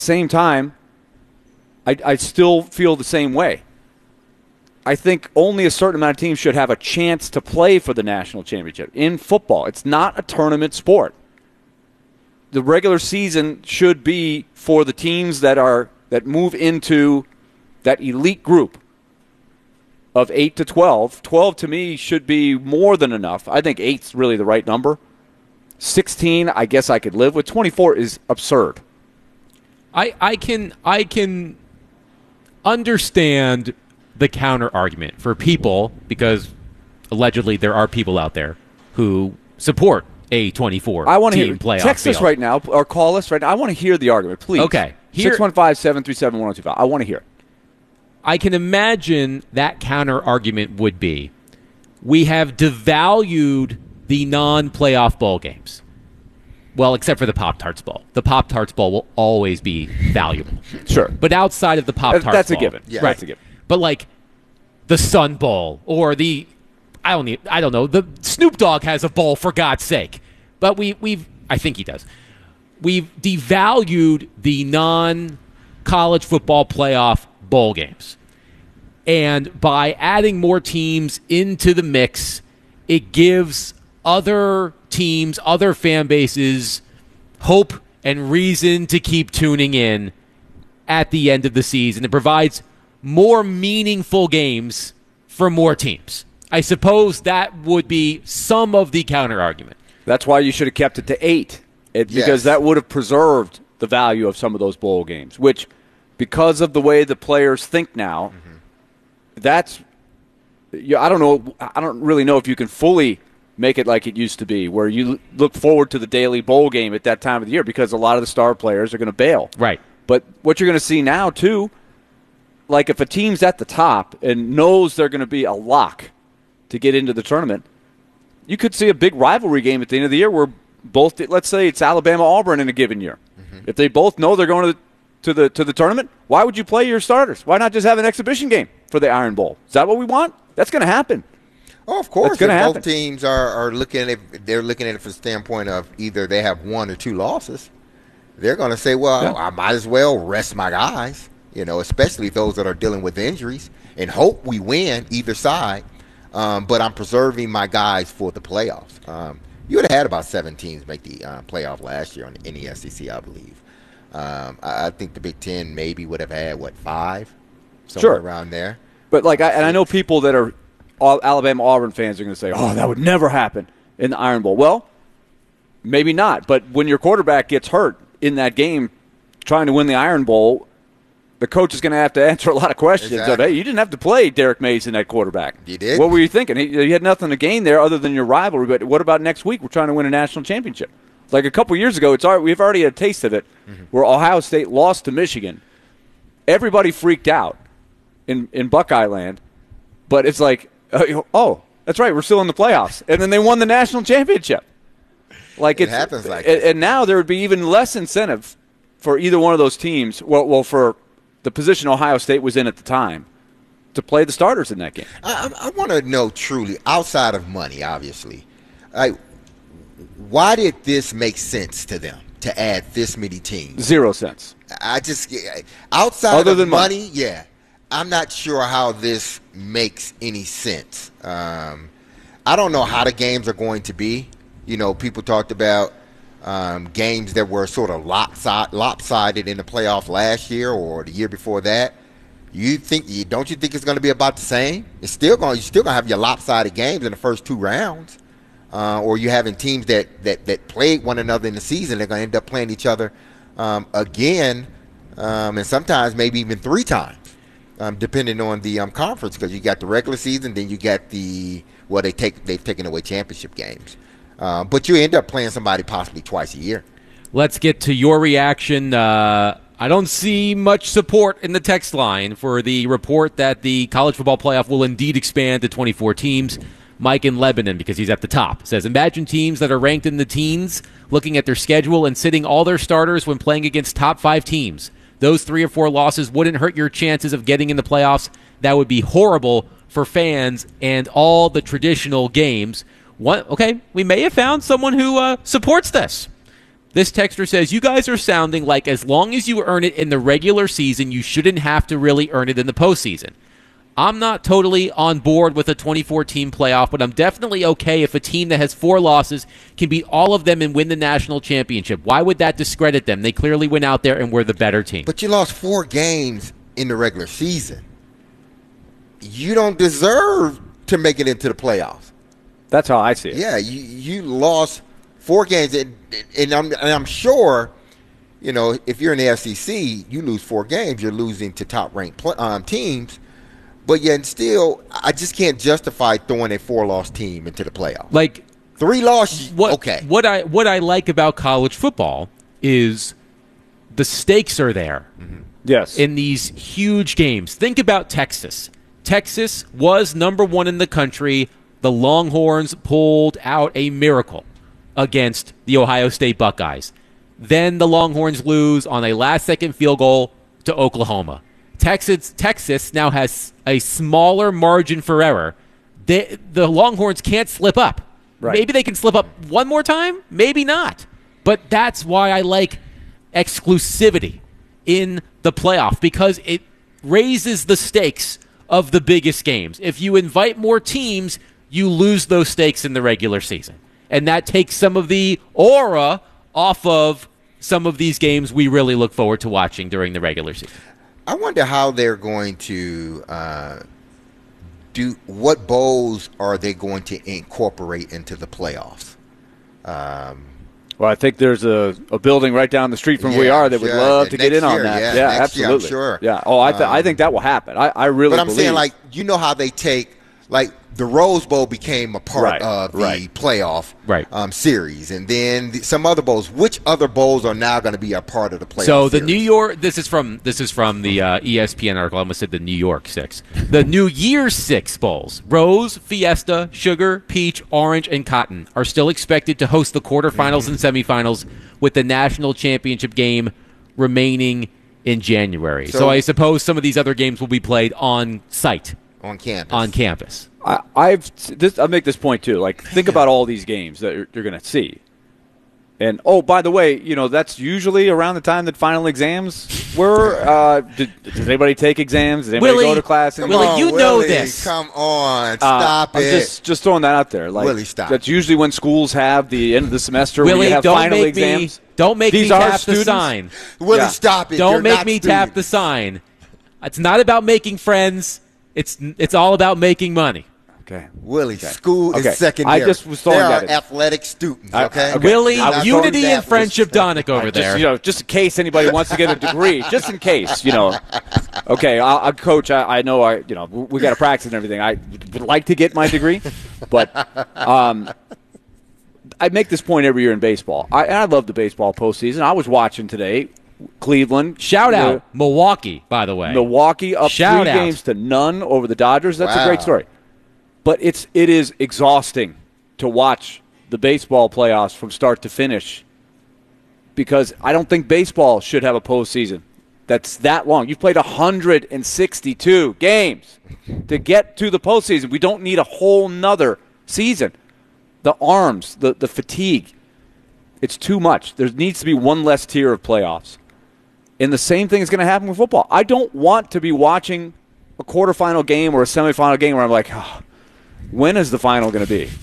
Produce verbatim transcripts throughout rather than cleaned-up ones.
same time, I, I still feel the same way. I think only a certain amount of teams should have a chance to play for the national championship. In football, it's not a tournament sport. The regular season should be for the teams that are that move into that elite group of eight to twelve. twelve to me should be more than enough. I think eight's really the right number. sixteen, I guess I could live with. twenty-four is absurd. I, I can I can understand the counter argument for people, because allegedly there are people out there who support a twenty-four I want to team hear, playoff text field. us right now or call us right now. I want to hear the argument, please. Okay. Here, six one five, seven three seven, one oh two five. I want to hear it. I can imagine that counter argument would be, we have devalued the non-playoff bowl games. Well, except for the Pop-Tarts Bowl. The Pop-Tarts Bowl will always be valuable. Sure. But outside of the Pop-Tarts Bowl. That's a given. Yeah, right. That's a given. But like the Sun Bowl or the, I don't need, I don't know, the Snoop Dogg has a bowl, for God's sake. But we, we've, I think he does. We've devalued the non-college football playoff bowl games. And by adding more teams into the mix, it gives other teams, other fan bases, hope and reason to keep tuning in at the end of the season. It provides more meaningful games for more teams. I suppose that would be some of the counter-argument. That's why you should have kept it to eight, it, Yes. because that would have preserved the value of some of those bowl games, which, because of the way the players think now, mm-hmm. that's yeah, I don't know. I don't really know if you can fully make it like it used to be, where you look forward to the daily bowl game at that time of the year, because a lot of the star players are going to bail. Right. But what you're going to see now, too, like if a team's at the top and knows they're going to be a lock to get into the tournament, you could see a big rivalry game at the end of the year where both, let's say it's Alabama-Auburn in a given year. Mm-hmm. If they both know they're going to the, to the to the tournament, why would you play your starters? Why not just have an exhibition game for the Iron Bowl? Is that what we want? That's going to happen. Oh, of course. That's gonna if happen. Both teams are, are looking at it, they're looking at it from the standpoint of either they have one or two losses. They're going to say, well, Yeah. I might as well rest my guys, you know, especially those that are dealing with injuries, and hope we win either side. Um, but I'm preserving my guys for the playoffs. Um, you would have had about seven teams make the uh, playoff last year on, in the S E C, I believe. Um, I, I think the Big Ten maybe would have had, what, five? Somewhere Sure. around there. But like, I, and I know people that are all Alabama Auburn fans are going to say, "Oh, that would never happen in the Iron Bowl." Well, maybe not. But when your quarterback gets hurt in that game, trying to win the Iron Bowl, the coach is going to have to answer a lot of questions. Exactly. Of, hey, you didn't have to play Derek Mason at quarterback. You did. What were you thinking? He, he had nothing to gain there other than your rivalry. But what about next week? We're trying to win a national championship. Like a couple years ago, it's already, we've already had a taste of it, mm-hmm. where Ohio State lost to Michigan. Everybody freaked out in in Buckeye Land, but it's like, uh, oh, that's right, we're still in the playoffs, and then they won the national championship. Like it it's, happens like and, that. and now there would be even less incentive for either one of those teams. Well, well, for the position Ohio State was in at the time, to play the starters in that game. I, I want to know truly, outside of money, obviously, like, why did this make sense to them to add this many teams? Zero sense. I just outside Other of than money, money. yeah, I'm not sure how this makes any sense. Um, I don't know how the games are going to be. You know, people talked about um, games that were sort of lopsided, lopsided in the playoff last year or the year before that. You think? Don't you think it's going to be about the same? It's still going. You're still going to have your lopsided games in the first two rounds, uh, or you're having teams that that that played one another in the season. They're going to end up playing each other um, again, um, and sometimes maybe even three times, um, depending on the um, conference. Because you got the regular season, then you got the well, they take they've taken away championship games. Uh, but you end up playing somebody possibly twice a year. Let's get to your reaction. Uh, I don't see much support in the text line for the report that the college football playoff will indeed expand to twenty-four teams. Mike in Lebanon, because he's at the top, says, imagine teams that are ranked in the teens looking at their schedule and sitting all their starters when playing against top five teams. Those three or four losses wouldn't hurt your chances of getting in the playoffs. That would be horrible for fans and all the traditional games. What, okay, we may have found someone who uh, supports this. This texter says, you guys are sounding like as long as you earn it in the regular season, you shouldn't have to really earn it in the postseason. I'm not totally on board with a twenty-four team playoff, but I'm definitely okay if a team that has four losses can beat all of them and win the national championship. Why would that discredit them? They clearly went out there and were the better team. But you lost four games in the regular season. You don't deserve to make it into the playoffs. That's how I see it. Yeah, you, you lost four games, and, and, I'm, and I'm sure, you know, if you're in the S E C, you lose four games, you're losing to top-ranked um, teams. But yet still, I just can't justify throwing a four-loss team into the playoffs. Like three losses, what, okay. What I what I like about college football is the stakes are there. Mm-hmm. Yes. In these huge games. Think about Texas. Texas was number one in the country. The Longhorns pulled out a miracle against the Ohio State Buckeyes. Then the Longhorns lose on a last-second field goal to Oklahoma. Texas Texas now has a smaller margin for error. They, the Longhorns can't slip up. Right. Maybe they can slip up one more time, maybe not. But that's why I like exclusivity in the playoff, because it raises the stakes of the biggest games. If you invite more teams, you lose those stakes in the regular season. And that takes some of the aura off of some of these games we really look forward to watching during the regular season. I wonder how they're going to uh, do. What bowls are they going to incorporate into the playoffs? Um, well, I think there's a, a building right down the street from yeah, where we are that would sure. love to Next get in on year, that. Yeah, Yeah, next year, absolutely. I'm sure. Yeah. Oh, I, th- um, I think that will happen. I, I really. But I'm believe. saying, like, you know how they take, like, the Rose Bowl became a part Right, of the right. playoff Right. um, series, and then the, some other bowls. Which other bowls are now going to be a part of the playoff? So the series? New York, this is from this is from the uh, E S P N article. I almost said the New York Six. The New Year's Six bowls: Rose, Fiesta, Sugar, Peach, Orange, and Cotton are still expected to host the quarterfinals and semifinals, with the national championship game remaining in January. So, So- I suppose some of these other games will be played on site, on campus. on campus. I, I've this. I'll make this point too. Like, think about all these games that you're, you're going to see. And oh, by the way, you know that's usually around the time that final exams were. Uh, did, does anybody take exams? Does anybody Willie, go to class? Come Willie, on, you know Willie, this. Come on, Uh, stop I'm it. just just throwing that out there. Like, Willie, stop. That's usually when schools have the end of the semester. where Willie, you have don't final make exams. me don't make These me are tap students. the sign. Willie, Yeah. stop it. Don't You're make not me tap students. the sign. It's not about making friends. It's it's all about making money. Okay. Willie, school Okay. is secondary. I just was throwing there that are in. athletic students, I- okay? okay. Willie, I was unity throwing and that- friendship, Donick over Just, there. you know, just in case anybody wants to get a degree, just in case, you know. Okay, I'll, I'll coach. I, I know, I you know, we got to practice and everything. I would like to get my degree, but um, I make this point every year in baseball. I, and I love the baseball postseason. I was watching today, Cleveland. Shout uh, out Milwaukee, by the way. Milwaukee up Shout three out. games to none over the Dodgers. That's a Wow. great story. But it's it is exhausting to watch the baseball playoffs from start to finish, because I don't think baseball should have a postseason that's that long. You've played one hundred sixty-two games to get to the postseason. We don't need a whole nother season. The arms, the, the fatigue, it's too much. There needs to be one less tier of playoffs. And the same thing is going to happen with football. I don't want to be watching a quarterfinal game or a semifinal game where I'm like, oh, when is the final going to be?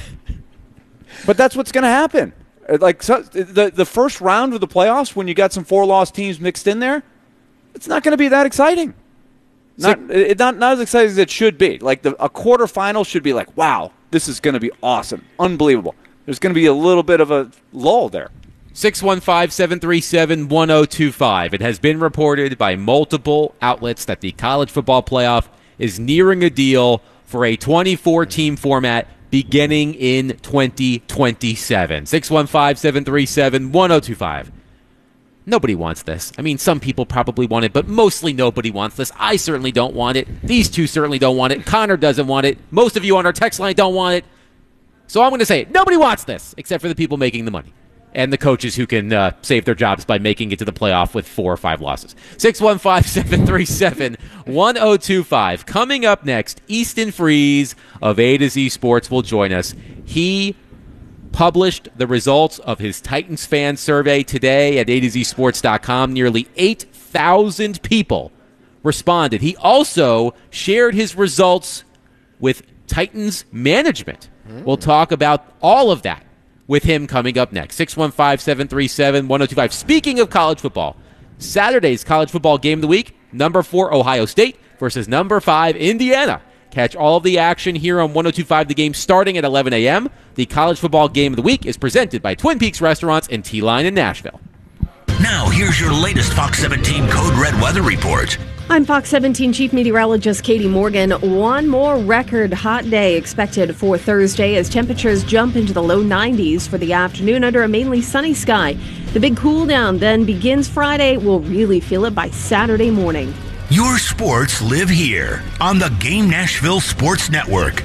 But that's what's going to happen. Like so, the the first round of the playoffs, when you got some four-loss teams mixed in there, it's not going to be that exciting. Not, it, not not as exciting as it should be. Like the, a quarterfinal should be like, wow, this is going to be awesome, unbelievable. There's going to be a little bit of a lull there. six one five, seven three seven, one zero two five. It has been reported by multiple outlets that the college football playoff is nearing a deal for a twenty-four team format beginning in twenty twenty-seven. six one five, seven three seven, one zero two five. Nobody wants this. I mean, some people probably want it, but mostly nobody wants this. I certainly don't want it. These two certainly don't want it. Connor doesn't want it. Most of you on our text line don't want it. So I'm going to say it. Nobody wants this, except for the people making the money and the coaches who can uh, save their jobs by making it to the playoff with four or five losses. six one five, seven three seven, one zero two five. Coming up next, Easton Freeze of A to Z Sports will join us. He published the results of his Titans fan survey today at A to Z sports dot com. Nearly eight thousand people responded. He also shared his results with Titans management. Mm. We'll talk about all of that with him coming up next. six one five, seven three seven, one oh two five. Speaking of college football, Saturday's college football game of the week, number four Ohio State versus number five Indiana. Catch all of the action here on one oh two five The Game starting at eleven a.m. The college football game of the week is presented by Twin Peaks Restaurants and T-Line in Nashville. Now, here's your latest Fox seventeen Code Red weather report. I'm Fox seventeen Chief Meteorologist Katie Morgan. One more record hot day expected for Thursday as temperatures jump into the low nineties for the afternoon under a mainly sunny sky. The big cool down then begins Friday. We'll really feel it by Saturday morning. Your sports live here on the Game Nashville Sports Network.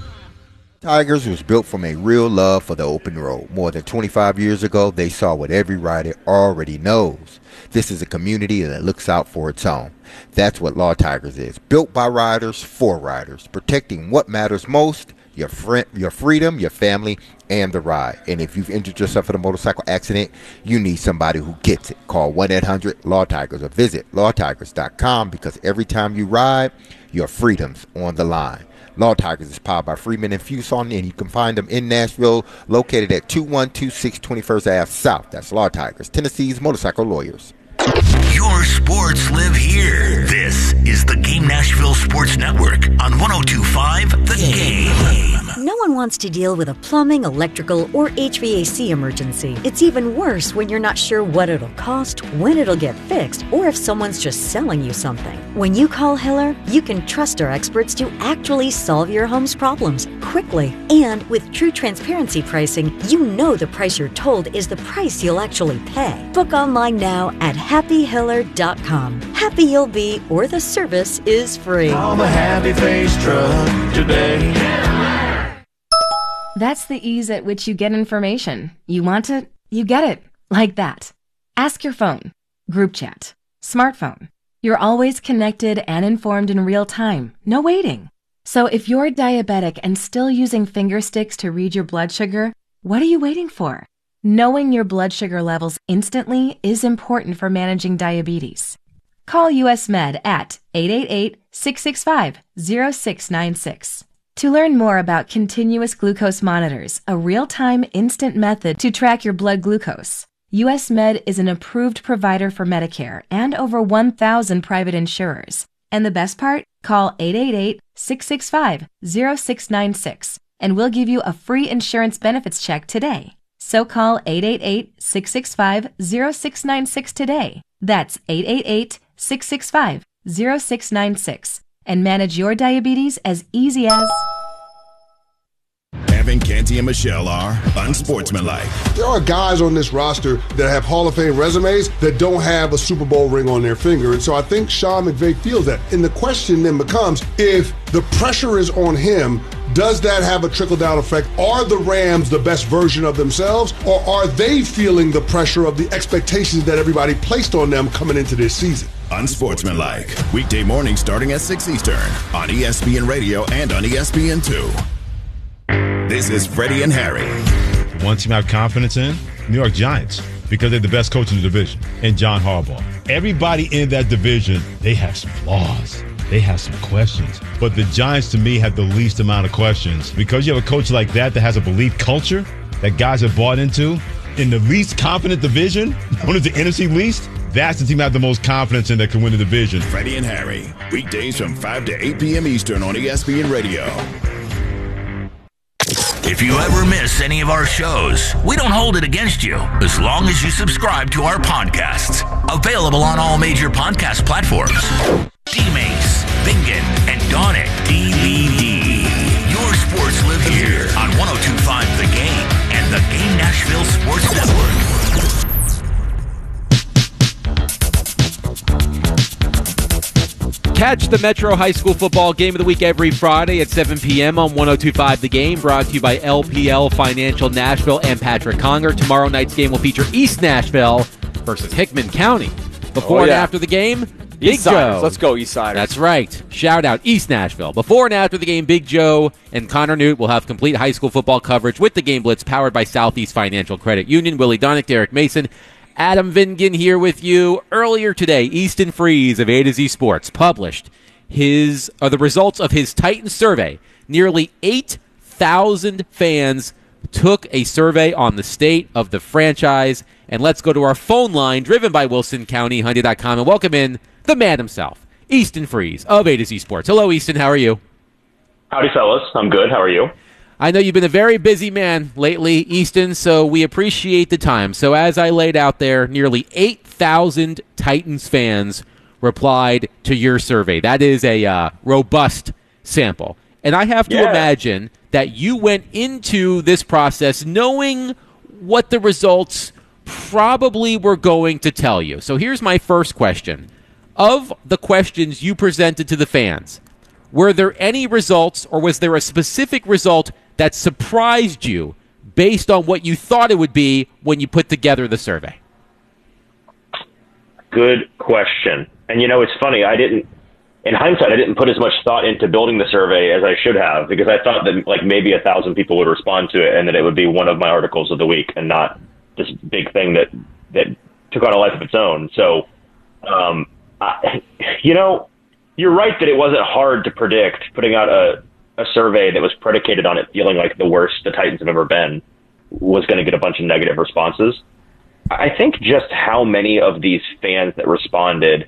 Tigers was built from a real love for the open road. More than twenty-five years ago, they saw what every rider already knows. This is a community that looks out for its own. That's what Law Tigers is. Built by riders, for riders. Protecting what matters most, your friend, your freedom, your family, and the ride. And if you've injured yourself in a motorcycle accident, you need somebody who gets it. Call one eight hundred law tigers or visit law tigers dot com because every time you ride, your freedom's on the line. Law Tigers is powered by Freeman and Fuson, and you can find them in Nashville, located at two one two six twenty-first Avenue South. That's Law Tigers, Tennessee's motorcycle lawyers. Your sports live here. This is the Game Nashville Sports Network on one oh two point five The Game. No one wants to deal with a plumbing, electrical, or H V A C emergency. It's even worse when you're not sure what it'll cost, when it'll get fixed, or if someone's just selling you something. When you call Hiller, you can trust our experts to actually solve your home's problems quickly. And with true transparency pricing, you know the price you're told is the price you'll actually pay. Book online now at happy hiller dot com. Happy you'll be, or the service is free. Call the Happy Face Truck today. That's the ease at which you get information. You want it, you get it. Like that. Ask your phone. Group chat. Smartphone. You're always connected and informed in real time. No waiting. So if you're diabetic and still using finger sticks to read your blood sugar, what are you waiting for? Knowing your blood sugar levels instantly is important for managing diabetes. Call U S Med at eight eight eight, six six five, zero six nine six. To learn more about continuous glucose monitors, a real-time instant method to track your blood glucose, U S Med is an approved provider for Medicare and over one thousand private insurers. And the best part? Call eight eight eight, six six five, zero six nine six and we'll give you a free insurance benefits check today. So call eight eight eight, six six five, zero six nine six today. That's eight eight eight, six six five, zero six nine six. And manage your diabetes as easy as... Evan, Canty, and Michelle are unsportsmanlike. There are guys on this roster that have Hall of Fame resumes that don't have a Super Bowl ring on their finger. And so I think Sean McVay feels that. And the question then becomes, if the pressure is on him, does that have a trickle-down effect? Are the Rams the best version of themselves, or are they feeling the pressure of the expectations that everybody placed on them coming into this season? Unsportsmanlike. Weekday morning starting at six Eastern on E S P N Radio and on E S P N two. This is Freddie and Harry. One team I have confidence in, New York Giants, because they're the best coach in the division, and John Harbaugh. Everybody in that division, they have some flaws. They have some questions. But the Giants, to me, have the least amount of questions. Because you have a coach like that that has a belief culture that guys have bought into, in the least confident division, known as the N F C least, that's the team I have the most confidence in that can win the division. Freddie and Harry, weekdays from five to eight p.m. Eastern on E S P N Radio. If you ever miss any of our shows, we don't hold it against you as long as you subscribe to our podcasts. Available on all major podcast platforms. D-Mace, Bingen, and Donick D V D. Your sports live here on one oh two point five The Game and the Game Nashville Sports Network. Catch the Metro High School football game of the week every Friday at seven p.m. on one oh two point five The Game, brought to you by L P L Financial Nashville and Patrick Conger. Tomorrow night's game will feature East Nashville versus Hickman County. Before oh, yeah. and after the game, Big Eastsiders. Joe. Let's go, Eastsiders. That's right. Shout out East Nashville. Before and after the game, Big Joe and Connor Newt will have complete high school football coverage with the Game Blitz powered by Southeast Financial Credit Union. Willie Donick, Derek Mason, Adam Vingan here with you. Earlier today, Easton Freeze of A to Z Sports published his uh, the results of his Titans survey. Nearly eight thousand fans took a survey on the state of the franchise. And let's go to our phone line, driven by Wilson County Hyundai dot com, and welcome in the man himself, Easton Freeze of A to Z Sports. Hello, Easton. How are you? Howdy, fellas. I'm good. How are you? I know you've been a very busy man lately, Easton, so we appreciate the time. So as I laid out there, nearly eight thousand Titans fans replied to your survey. That is a uh, robust sample. And I have to yeah. imagine that you went into this process knowing what the results probably were going to tell you. So here's my first question. Of the questions you presented to the fans, were there any results or was there a specific result that surprised you based on what you thought it would be when you put together the survey? Good question. And, you know, it's funny. I didn't, in hindsight, I didn't put as much thought into building the survey as I should have, because I thought that like maybe a thousand people would respond to it and that it would be one of my articles of the week and not this big thing that, that took on a life of its own. So, um, I, you know, you're right that it wasn't hard to predict putting out a, a survey that was predicated on it feeling like the worst the Titans have ever been was going to get a bunch of negative responses. I think just how many of these fans that responded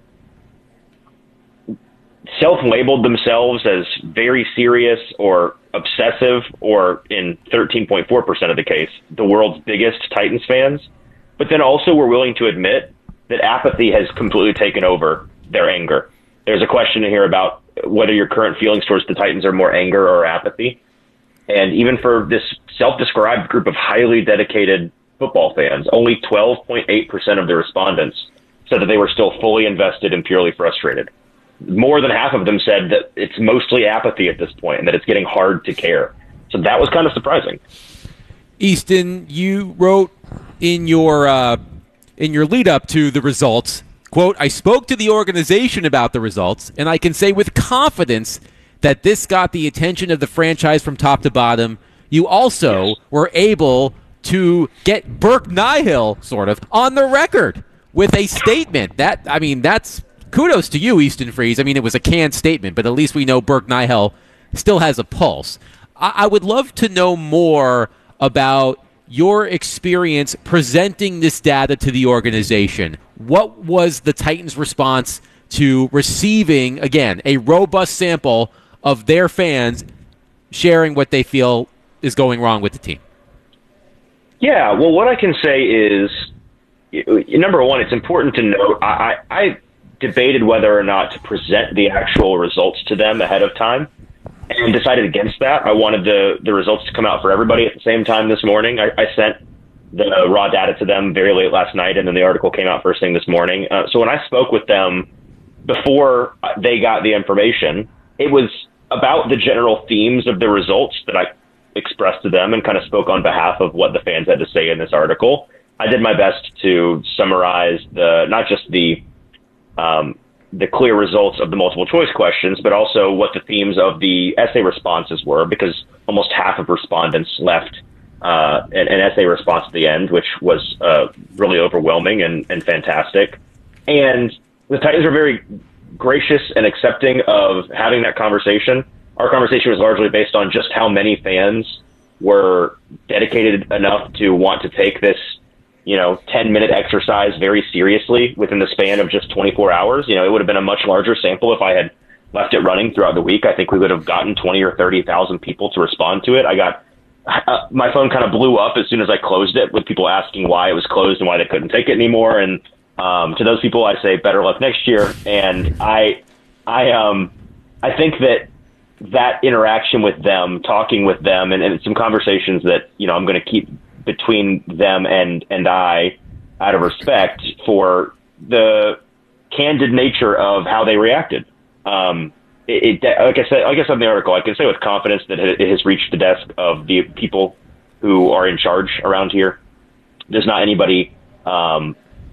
self-labeled themselves as very serious or obsessive, or in thirteen point four percent of the case, the world's biggest Titans fans, but then also were willing to admit that apathy has completely taken over their anger. There's a question in here about whether your current feelings towards the Titans are more anger or apathy. And even for this self-described group of highly dedicated football fans, only twelve point eight percent of the respondents said that they were still fully invested and purely frustrated. More than half of them said that it's mostly apathy at this point and that it's getting hard to care. So that was kind of surprising. Easton, you wrote in your uh, in your lead up to the results, quote, "I spoke to the organization about the results, and I can say with confidence that this got the attention of the franchise from top to bottom. You also yes. were able to get Burke Nihill, sort of, on the record with a statement. That, I mean, that's kudos to you, Easton Freeze. I mean, it was a canned statement, but at least we know Burke Nihill still has a pulse. I, I would love to know more about your experience presenting this data to the organization. What was the Titans' response to receiving, again, a robust sample of their fans sharing what they feel is going wrong with the team? Yeah, well, what I can say is, number one, it's important to note, I, I debated whether or not to present the actual results to them ahead of time and decided against that. I wanted the, the results to come out for everybody at the same time this morning. I, I sent the raw data to them very late last night, and then the article came out first thing this morning. Uh, so when I spoke with them before they got the information, it was about the general themes of the results that I expressed to them and kind of spoke on behalf of what the fans had to say in this article. I did my best to summarize the not just the um, the clear results of the multiple choice questions, but also what the themes of the essay responses were, because almost half of respondents left uh, an, an essay response at the end, which was uh, really overwhelming and, and fantastic. And the Titans were very gracious and accepting of having that conversation. Our conversation was largely based on just how many fans were dedicated enough to want to take this, you know, ten minute exercise very seriously within the span of just twenty-four hours. You know, it would have been a much larger sample if I had left it running throughout the week. I think we would have gotten twenty or thirty thousand people to respond to it. I got, uh, my phone kind of blew up as soon as I closed it with people asking why it was closed and why they couldn't take it anymore. And, um, to those people, I say better luck next year. And I, I, um, I think that that interaction with them, talking with them, and, and some conversations that, you know, I'm going to keep between them and, and I, out of respect for the candid nature of how they reacted. Um, it, it, like I said, like I said in the article, I can say with confidence that it has reached the desk of the people who are in charge around here. There's not anybody um,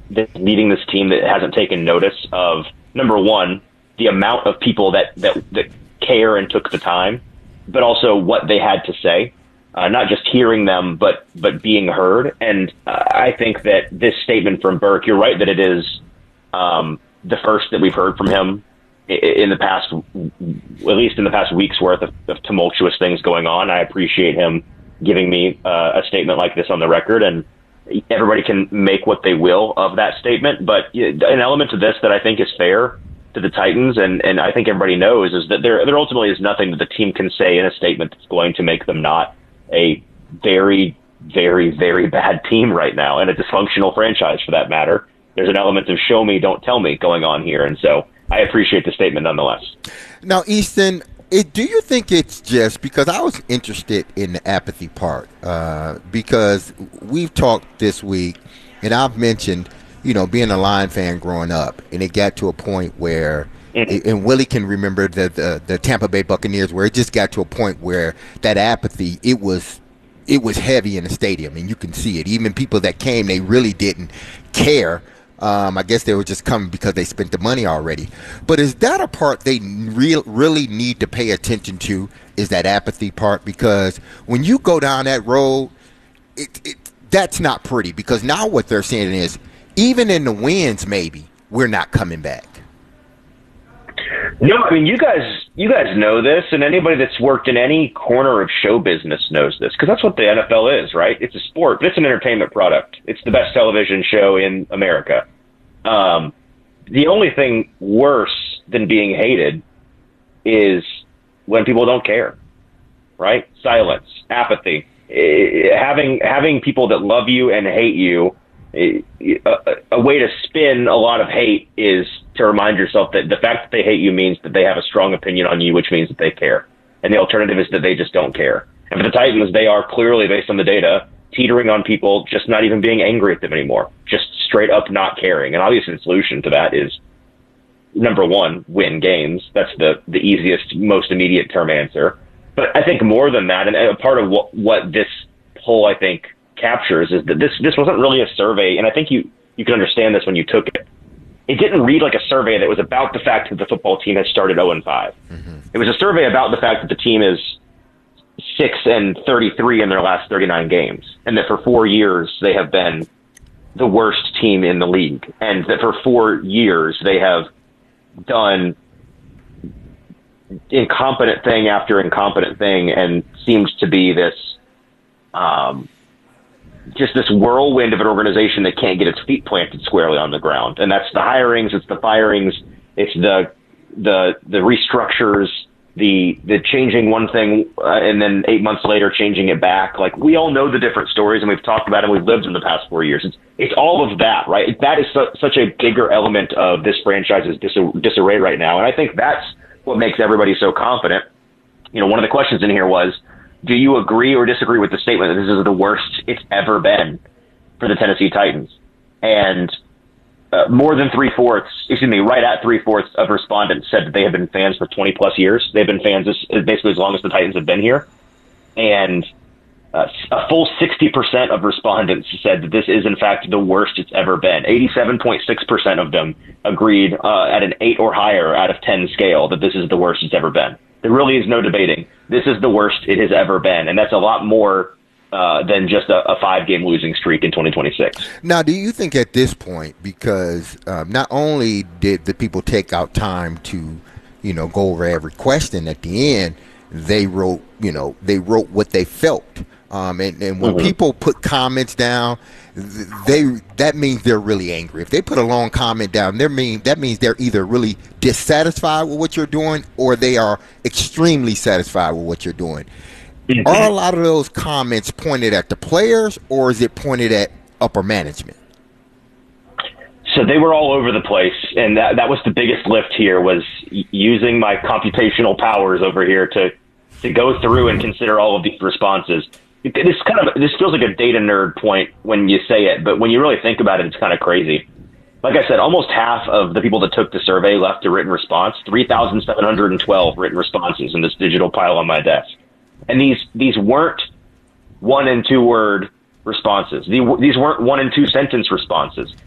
that's leading this team that hasn't taken notice of, number one, the amount of people that, that, that care and took the time, but also what they had to say, uh, not just hearing them, but, but being heard. And uh, I think that this statement from Burke, you're right that it is um, the first that we've heard from him in the past, at least in the past week's worth of, of tumultuous things going on. I appreciate him giving me uh, a statement like this on the record, and everybody can make what they will of that statement. But an element of this that I think is fair to the Titans, and, and I think everybody knows, is that there there ultimately is nothing that the team can say in a statement that's going to make them not a very, very, very bad team right now, and a dysfunctional franchise for that matter. There's an element of show me, don't tell me going on here, and so I appreciate the statement nonetheless. Now, Easton, it, do you think it's just because I was interested in the apathy part, uh, because we've talked this week, and I've mentioned, you know, being a Lion fan growing up, and it got to a point where, mm-hmm. and Willie can remember the, the the Tampa Bay Buccaneers, where it just got to a point where that apathy, it was it was heavy in the stadium, and you can see it. Even people that came, they really didn't care. Um, I guess they were just coming because they spent the money already. But is that a part they re- really need to pay attention to, is that apathy part? Because when you go down that road, it, it, that's not pretty. Because now what they're saying is, even in the wins, maybe, we're not coming back. No, I mean, you guys you guys know this, and anybody that's worked in any corner of show business knows this, because that's what the N F L is, right? It's a sport, but it's an entertainment product. It's the best television show in America. Um, the only thing worse than being hated is when people don't care, right? Silence, apathy. Uh, having having people that love you and hate you, uh, a, a way to spin a lot of hate is to remind yourself that the fact that they hate you means that they have a strong opinion on you, which means that they care. And the alternative is that they just don't care. And for the Titans, they are clearly, based on the data, teetering on people just not even being angry at them anymore, just straight up not caring. And obviously the solution to that is, number one, win games. That's the, the easiest, most immediate term answer. But I think more than that, and a part of what, what this poll, I think, captures is that this, this wasn't really a survey, and I think you, you can understand this when you took it. It didn't read like a survey that was about the fact that the football team has started oh and five. Mm-hmm. It was a survey about the fact that the team is six and thirty-three in their last thirty-nine games, and that for four years they have been the worst team in the league, and that for four years they have done incompetent thing after incompetent thing, and seems to be this um, just this whirlwind of an organization that can't get its feet planted squarely on the ground. And that's the hirings, it's the firings, it's the the the restructures, the the changing one thing uh, and then eight months later changing it back. Like, we all know the different stories, and we've talked about it, and we've lived in the past four years. It's it's all of that, right? That is su- such a bigger element of this franchise's dis- disarray right now. And I think that's what makes everybody so confident. You know, one of the questions in here was, do you agree or disagree with the statement that this is the worst it's ever been for the Tennessee Titans? And uh, more than three-fourths, excuse me, right at three-fourths of respondents said that they have been fans for twenty-plus years. They've been fans as, basically as long as the Titans have been here. And uh, a full sixty percent of respondents said that this is, in fact, the worst it's ever been. eighty-seven point six percent of them agreed uh, at an eight or higher out of ten scale that this is the worst it's ever been. There really is no debating. This is the worst it has ever been, and that's a lot more uh, than just a, a five-game losing streak in twenty twenty-six. Now, do you think at this point, because um, not only did the people take out time to, you know, go over every question at the end, they wrote, you know, they wrote what they felt. Um, and, and when mm-hmm. people put comments down, they that means they're really angry. If they put a long comment down, they mean that means they're either really dissatisfied with what you're doing, or they are extremely satisfied with what you're doing. Mm-hmm. Are a lot of those comments pointed at the players, or is it pointed at upper management? So they were all over the place, and that that was the biggest lift here, was using my computational powers over here to to go through and consider all of these responses. This kind of this feels like a data nerd point when you say it, but when you really think about it, it's kind of crazy. Like I said, almost half of the people that took the survey left a written response. three thousand seven hundred twelve written responses in this digital pile on my desk, and these these weren't one and two word responses. These weren't one and two sentence responses.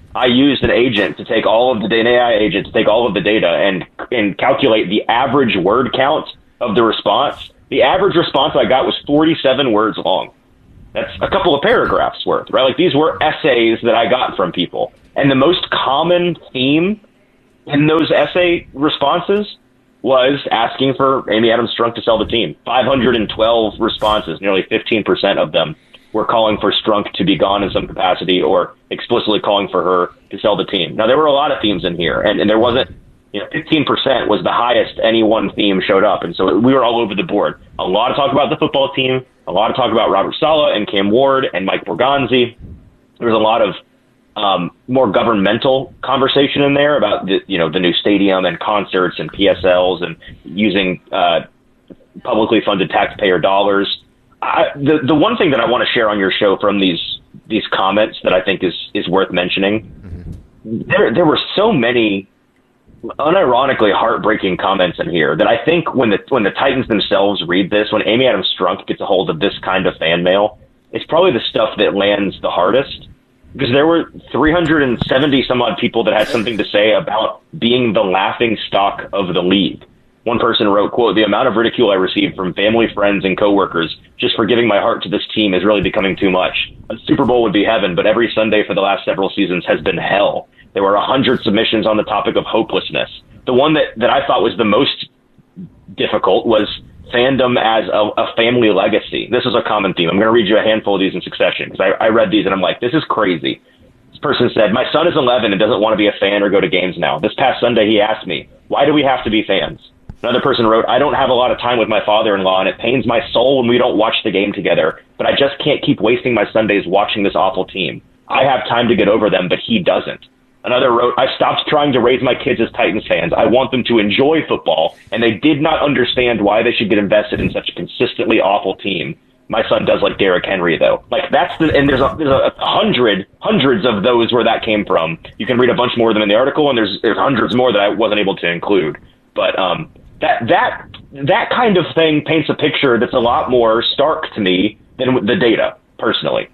I used an agent to take all of the data, an A I agent to take all of the data and and calculate the average word count of the response. The average response I got was forty-seven words long. That's a couple of paragraphs worth, right? Like these were essays that I got from people. And the most common theme in those essay responses was asking for Amy Adams Strunk to sell the team. five hundred twelve responses, nearly fifteen percent of them were calling for Strunk to be gone in some capacity or explicitly calling for her to sell the team. Now, there were a lot of themes in here, and, and there wasn't, you know, fifteen percent was the highest any one theme showed up. And so we were all over the board. A lot of talk about the football team, a lot of talk about Robert Saleh and Cam Ward and Mike Borgonzi. There was a lot of um, more governmental conversation in there about the, you know, the new stadium and concerts and P S Ls and using uh, publicly funded taxpayer dollars. I, the the one thing that I want to share on your show from these these comments that I think is is worth mentioning, mm-hmm. there there were so many unironically heartbreaking comments in here that I think when the when the Titans themselves read this, when Amy Adams Strunk gets a hold of this kind of fan mail, it's probably the stuff that lands the hardest, because there were three hundred seventy some odd people that had something to say about being the laughing stock of the league. One person wrote, quote, "The amount of ridicule I received from family, friends, and coworkers just for giving my heart to this team is really becoming too much. A Super Bowl would be heaven, but every Sunday for the last several seasons has been hell. There were a hundred submissions on the topic of hopelessness. The one that, that I thought was the most difficult was fandom as a, a family legacy. This is a common theme. I'm going to read you a handful of these in succession, because I, I read these and I'm like, this is crazy. This person said, "My son is eleven and doesn't want to be a fan or go to games now. This past Sunday he asked me, why do we have to be fans?" Another person wrote, "I don't have a lot of time with my father-in-law, and it pains my soul when we don't watch the game together, but I just can't keep wasting my Sundays watching this awful team. I have time to get over them, but he doesn't." Another wrote, "I stopped trying to raise my kids as Titans fans. I want them to enjoy football, and they did not understand why they should get invested in such a consistently awful team. My son does like Derrick Henry, though." Like, that's the, and there's a, there's a hundred, hundreds of those where that came from. You can read a bunch more of them in the article, and there's, there's hundreds more that I wasn't able to include. But, um, That that that kind of thing paints a picture that's a lot more stark to me than the data, personally.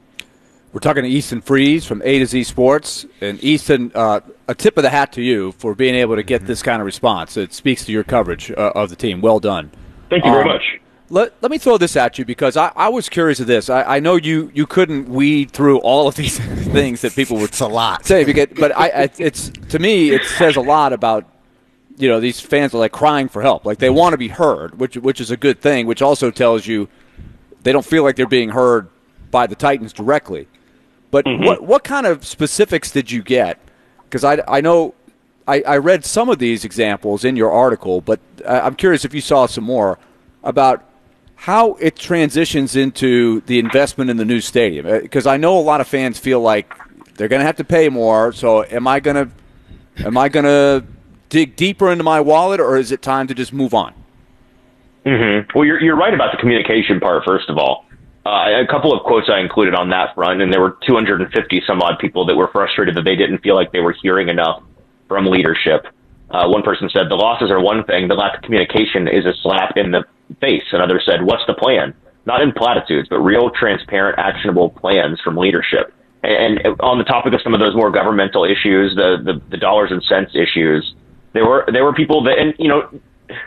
We're talking to Easton Freeze from A to Z Sports. And Easton, uh, a tip of the hat to you for being able to get mm-hmm. this kind of response. It speaks to your coverage uh, of the team. Well done. Thank you um, very much. Let, let me throw this at you, because I, I was curious of this. I, I know you, you couldn't weed through all of these things that people would it's a lot. say, because, but I, I, it's to me it says a lot about, you know, these fans are like crying for help. Like, they want to be heard, which which is a good thing, which also tells you they don't feel like they're being heard by the Titans directly. But mm-hmm. what what kind of specifics did you get? Because I, I know I, I read some of these examples in your article, but I'm curious if you saw some more about how it transitions into the investment in the new stadium. Because I know a lot of fans feel like they're going to have to pay more, so am I going to am I going to dig deeper into my wallet, or is it time to just move on? Mm-hmm. Well, you're you're right about the communication part, first of all. Uh, a couple of quotes I included on that front, and there were two hundred fifty some odd people that were frustrated that they didn't feel like they were hearing enough from leadership. Uh, one person said, "The losses are one thing, the lack of communication is a slap in the face." Another said, "What's the plan? Not in platitudes, but real, transparent, actionable plans from leadership." And, and on the topic of some of those more governmental issues, the, the, the dollars and cents issues, There were there were people that, and you know,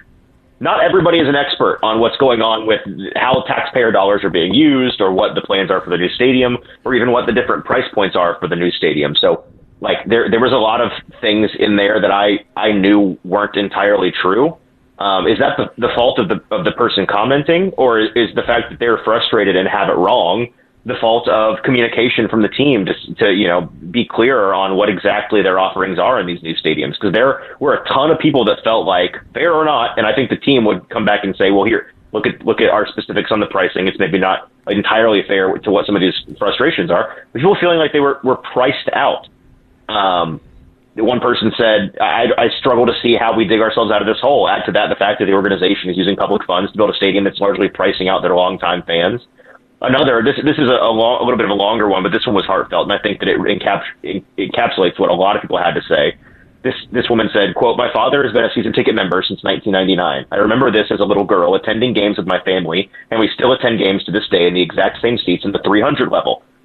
not everybody is an expert on what's going on with how taxpayer dollars are being used, or what the plans are for the new stadium, or even what the different price points are for the new stadium. So, like, there there was a lot of things in there that I, I knew weren't entirely true. Um, is that the, the fault of the of the person commenting, or is the fact that they're frustrated and have it wrong the fault of communication from the team to, to, you know, be clearer on what exactly their offerings are in these new stadiums? Because there were a ton of people that felt like, fair or not, and I think the team would come back and say, well, here, look at look at our specifics on the pricing. It's maybe not entirely fair to what some of these frustrations are. But people feeling like they were, were priced out. Um, one person said, I, I struggle to see how we dig ourselves out of this hole. Add to that the fact that the organization is using public funds to build a stadium that's largely pricing out their longtime fans. Another, this this is a, a, long, a little bit of a longer one, but this one was heartfelt, and I think that it, encaps, it encapsulates what a lot of people had to say. This this woman said, quote, "My father has been a season ticket member since nineteen ninety-nine. I remember this as a little girl attending games with my family, and we still attend games to this day in the exact same seats in the three hundred level.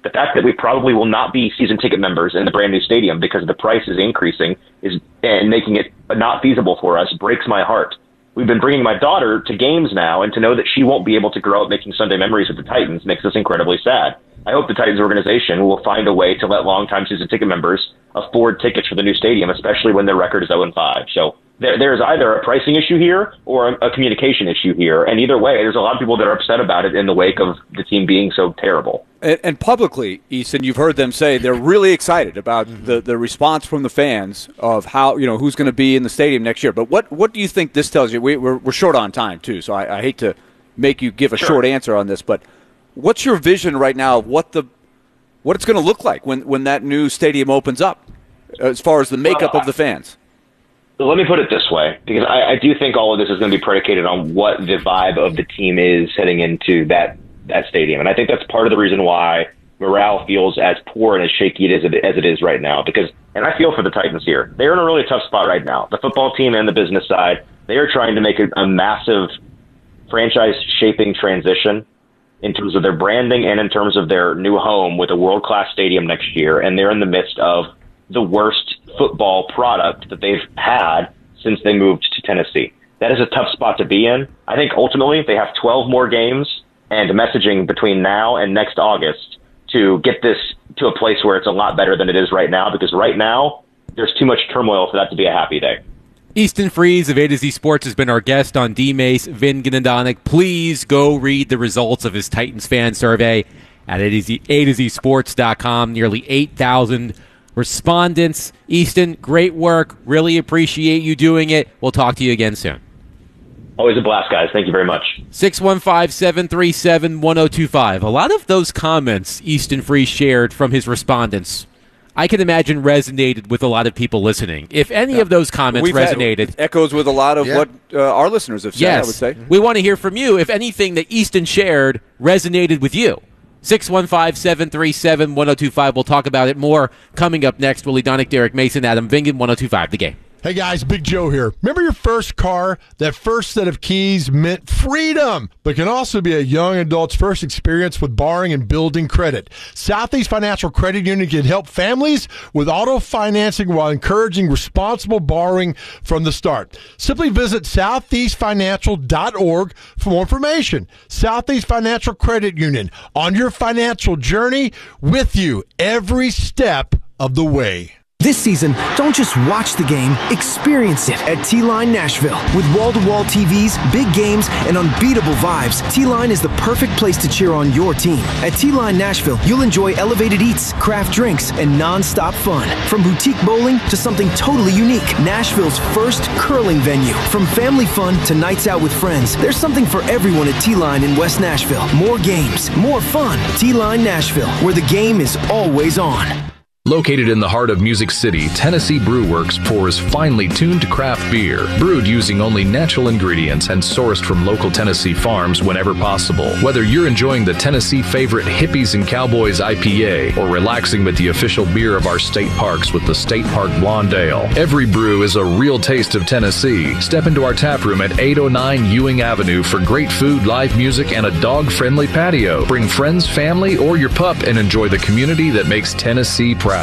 The fact that we probably will not be season ticket members in the brand new stadium because the price is increasing is and making it not feasible for us breaks my heart. We've been bringing my daughter to games now, and to know that she won't be able to grow up making Sunday memories with the Titans makes us incredibly sad. I hope the Titans organization will find a way to let longtime season ticket members afford tickets for the new stadium, especially when their record is oh and five. So there, there's either a pricing issue here or a, a communication issue here. And either way, there's a lot of people that are upset about it in the wake of the team being so terrible. And, and publicly, Easton, you've heard them say they're really excited about mm-hmm. the, the response from the fans of how, you know, who's going to be in the stadium next year. But what, what do you think this tells you? We, we're, we're short on time, too, so I, I hate to make you give a Sure. short answer on this. But what's your vision right now of what the what it's going to look like when, when that new stadium opens up as far as the makeup well, of the fans? Let me put it this way, because I, I do think all of this is going to be predicated on what the vibe of the team is heading into that, that stadium. And I think that's part of the reason why morale feels as poor and as shaky it is as it is right now. Because, and I feel for the Titans here, they're in a really tough spot right now. The football team and the business side, they are trying to make a, a massive franchise-shaping transition in terms of their branding and in terms of their new home with a world-class stadium next year. And they're in the midst of the worst football product that they've had since they moved to Tennessee. That is a tough spot to be in. I think ultimately they have twelve more games and messaging between now and next August to get this to a place where it's a lot better than it is right now, because right now there's too much turmoil for that to be a happy day. Easton Freeze of A to Z Sports has been our guest on D-Mace, Vin Gnadonic. Please go read the results of his Titans fan survey at A to Z sports dot com. Nearly eight thousand respondents. Easton, great work. Really appreciate you doing it. We'll talk to you again soon. Always a blast, guys. Thank you very much. six one five, seven three seven, one oh two five. A lot of those comments Easton Freeze shared from his respondents, I can imagine, resonated with a lot of people listening. If any yeah. of those comments We've resonated. Had, echoes with a lot of yeah. what uh, our listeners have said, yes. I would say. We want to hear from you if anything that Easton shared resonated with you. six one five, seven three seven, one oh two five. We'll talk about it more coming up next. Willie Donick, Derek Mason, Adam Vingan, one oh two five, The Game. Hey guys, Big Joe here. Remember your first car? That first set of keys meant freedom, but can also be a young adult's first experience with borrowing and building credit. Southeast Financial Credit Union can help families with auto financing while encouraging responsible borrowing from the start. Simply visit southeast financial dot org for more information. Southeast Financial Credit Union, on your financial journey, with you every step of the way. This season, don't just watch the game, experience it at T-Line Nashville. With wall-to-wall T Vs, big games, and unbeatable vibes, T-Line is the perfect place to cheer on your team. At T-Line Nashville, you'll enjoy elevated eats, craft drinks, and non-stop fun. From boutique bowling to something totally unique, Nashville's first curling venue. From family fun to nights out with friends, there's something for everyone at T-Line in West Nashville. More games, more fun. T-Line Nashville, where the game is always on. Located in the heart of Music City, Tennessee Brew Works pours finely tuned craft beer, brewed using only natural ingredients and sourced from local Tennessee farms whenever possible. Whether you're enjoying the Tennessee favorite Hippies and Cowboys I P A or relaxing with the official beer of our state parks with the State Park Blonde Ale, every brew is a real taste of Tennessee. Step into our tap room at eight oh nine Ewing Avenue for great food, live music, and a dog-friendly patio. Bring friends, family, or your pup and enjoy the community that makes Tennessee proud.